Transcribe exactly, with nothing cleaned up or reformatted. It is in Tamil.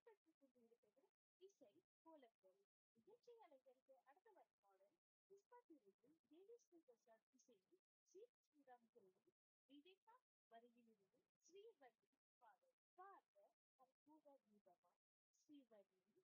இடம்பெற்றுக் கொண்டிருப்பது இசை கோலங்கள். நிகழ்ச்சி அலைவரிசை அடுத்த பாடல் புஷ்பா திரையில் தேவி ஸ்ரீ பிரசாத் இசையில் சி ஸ்ரீராம் குரலில் விவேகா வரியிலிருந்து ஸ்ரீவள்ளி பாடல். பார்த்த கற்பூர தீபமா ஸ்ரீவள்ளி